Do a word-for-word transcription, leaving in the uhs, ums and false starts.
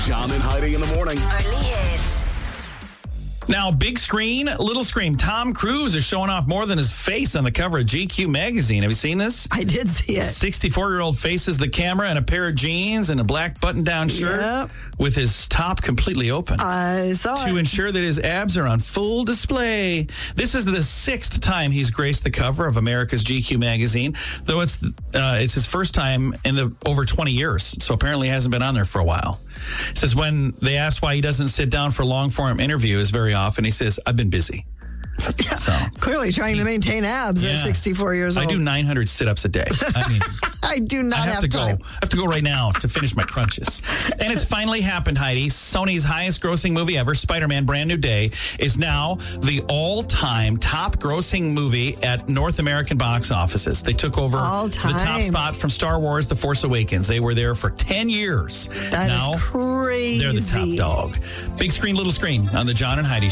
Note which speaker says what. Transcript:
Speaker 1: John and Heidi in the morning.
Speaker 2: Early hits.
Speaker 3: Now, big screen, little screen. Tom Cruise is showing off more than his face on the cover of G Q magazine. Have you seen this?
Speaker 4: I did see it.
Speaker 3: sixty-four-year-old faces the camera in a pair of jeans and a black button-down shirt
Speaker 4: Yep.
Speaker 3: with his top completely open.
Speaker 4: I saw
Speaker 3: to
Speaker 4: it.
Speaker 3: ensure that his abs are on full display. This is the sixth time he's graced the cover of America's G Q magazine, though it's uh, it's his first time in the over twenty years. So apparently he hasn't been on there for a while. It says when they ask why he doesn't sit down for long-form interviews very often, he says, I've been busy. So
Speaker 4: Clearly trying to maintain abs
Speaker 3: Yeah.
Speaker 4: at sixty-four years old.
Speaker 3: I do nine hundred sit-ups a day. I mean,
Speaker 4: I do not
Speaker 3: I have,
Speaker 4: have,
Speaker 3: to
Speaker 4: time.
Speaker 3: go. I have to go right now to finish my crunches. And it's finally happened, Heidi. Sony's highest-grossing movie ever, Spider-Man: Brand New Day, is now the all-time top-grossing movie at North American box offices. They took over
Speaker 4: All-time.
Speaker 3: the top spot from Star Wars: The Force Awakens. They were there for ten years.
Speaker 4: That
Speaker 3: now
Speaker 4: is crazy.
Speaker 3: they're the top dog. Big screen, little screen on the John and Heidi